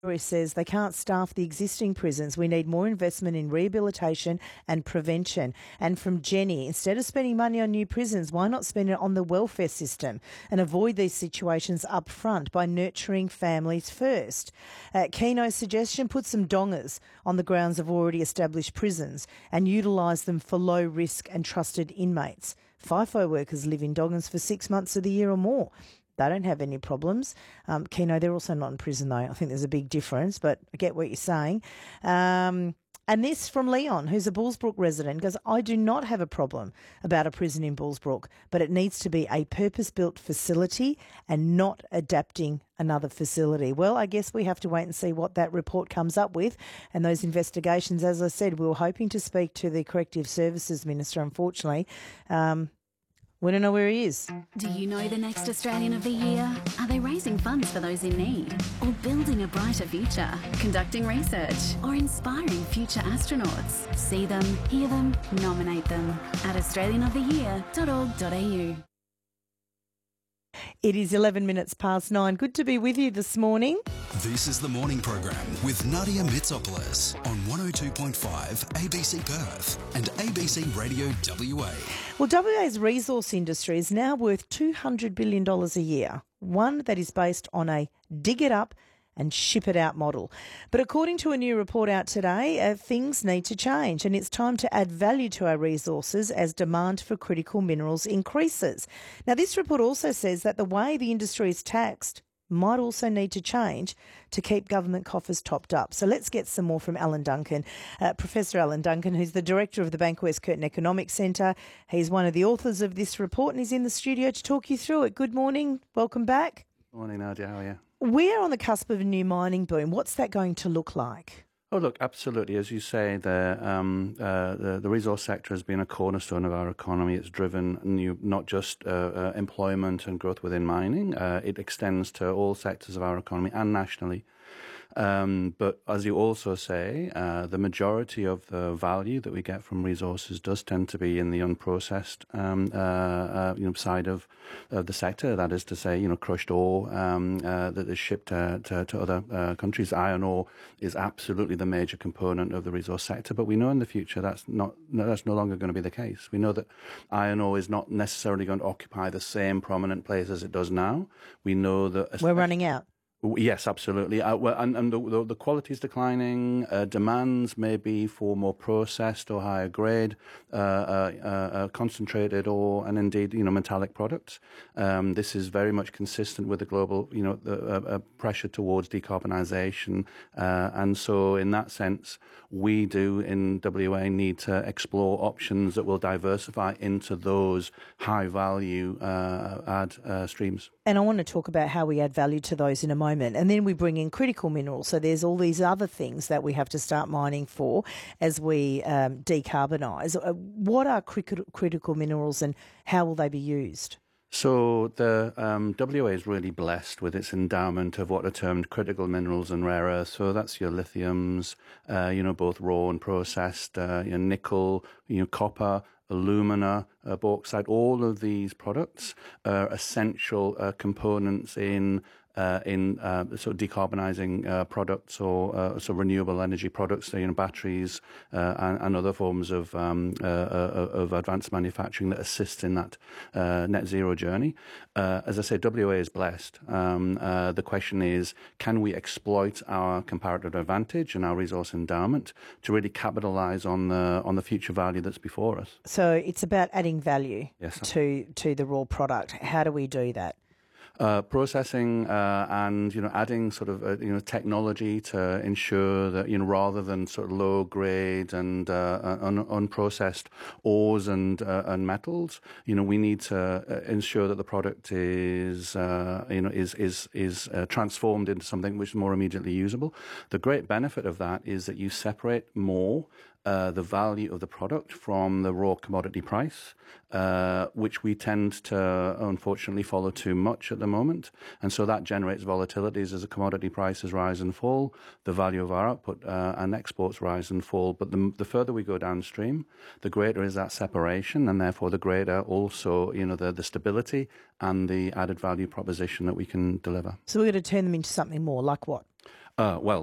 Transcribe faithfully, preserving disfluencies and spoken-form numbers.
He says they can't staff the existing prisons. We need more investment in rehabilitation and prevention. And from Jenny, instead of spending money on new prisons, why not spend it on the welfare system and avoid these situations up front by nurturing families first? Uh, Keno's suggestion, put some dongers on the grounds of already established prisons and utilise them for low risk and trusted inmates. FIFO workers live in dongers for six months of the year or more. They don't have any problems. Um, Keno, they're also not in prison, though. I think there's a big difference, but I get what you're saying. Um, and this from Leon, who's a Bullsbrook resident, goes, I do not have a problem about a prison in Bullsbrook, but it needs to be a purpose-built facility and not adapting another facility. Well, I guess we have to wait and see what that report comes up with. And those investigations, as I said, we were hoping to speak to the Corrective Services Minister, unfortunately. Um We don't know where he is. Do you know the next Australian of the Year? Are they raising funds for those in need? Or building a brighter future? Conducting research? Or inspiring future astronauts? See them, hear them, nominate them at australian of the year dot org dot a u. It is eleven minutes past nine. Good to be with you this morning. This is the morning program with Nadia Mitsopoulos on one oh two point five A B C Perth and A B C Radio W A. Well, W A's resource industry is now worth two hundred billion dollars a year, one that is based on a dig it up and ship it out model. But according to a new report out today, uh, things need to change and it's time to add value to our resources as demand for critical minerals increases. Now, this report also says that the way the industry is taxed might also need to change to keep government coffers topped up. So let's get some more from Alan Duncan, uh, Professor Alan Duncan, who's the director of the Bankwest Curtin Economics Centre. He's one of the authors of this report and he's in the studio to talk you through it. Good morning. Welcome back. Morning, Nadia. How are you? We're on the cusp of a new mining boom. What's that going to look like? Oh, look, absolutely. As you say, the, um, uh, the the resource sector has been a cornerstone of our economy. It's driven new, not just uh, uh, employment and growth within mining. Uh, it extends to all sectors of our economy and nationally. Um, but as you also say, uh, the majority of the value that we get from resources does tend to be in the unprocessed um, uh, uh, you know, side of, of the sector. That is to say, you know, crushed ore um, uh, that is shipped uh, to, to other uh, countries. Iron ore is absolutely the major component of the resource sector. But we know in the future that's not no, that's no longer going to be the case. We know that iron ore is not necessarily going to occupy the same prominent place as it does now. We know that we're running out. Yes, absolutely. Uh, well, and and the, the, the quality is declining. Uh, demands may be for more processed or higher grade, uh, uh, uh, concentrated or, and indeed, you know, metallic products. Um, this is very much consistent with the global, you know, the, uh, uh, pressure towards decarbonisation. Uh, and so in that sense, we do in W A need to explore options that will diversify into those high value uh, add uh, streams. And I want to talk about how we add value to those in a moment. And then we bring in critical minerals. So there's all these other things that we have to start mining for as we um, decarbonise. Uh, what are crit- critical minerals and how will they be used? So the um, W A is really blessed with its endowment of what are termed critical minerals and rare earths. So that's your lithiums, uh, you know, both raw and processed, uh, your nickel, you know, copper, alumina, uh, bauxite. All of these products are essential uh, components in Uh, in uh, sort of decarbonising uh, products or uh, so renewable energy products, so, you know, batteries uh, and, and other forms of um, uh, uh, of advanced manufacturing that assist in that uh, net zero journey. Uh, as I say, W A is blessed. Um, uh, the question is, can we exploit our comparative advantage and our resource endowment to really capitalise on the on the future value that's before us? So it's about adding value yes, to to the raw product. How do we do that? Uh, processing uh, and you know adding sort of uh, you know technology to ensure that you know rather than sort of low grade and uh, un- unprocessed ores and uh, and metals, you know we need to uh, ensure that the product is uh, you know is is is uh, transformed into something which is more immediately usable. The great benefit of that is that you separate more Uh, the value of the product from the raw commodity price, uh, which we tend to unfortunately follow too much at the moment. And so that generates volatilities as the commodity prices rise and fall, the value of our output uh, and exports rise and fall. But the, the further we go downstream, the greater is that separation, and therefore the greater also, you know, the, the stability and the added value proposition that we can deliver. So we're going to turn them into something more, like what? Uh, well,